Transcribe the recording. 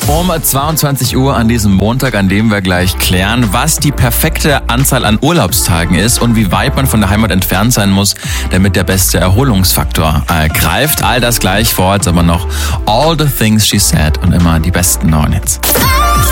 Um 22 Uhr an diesem Montag, an dem wir gleich klären, was die perfekte Anzahl an Urlaubstagen ist und wie weit man von der Heimat entfernt sein muss, damit der beste Erholungsfaktor greift. All das gleich, vor jetzt aber noch All the Things She Said und immer die besten neuen Hits.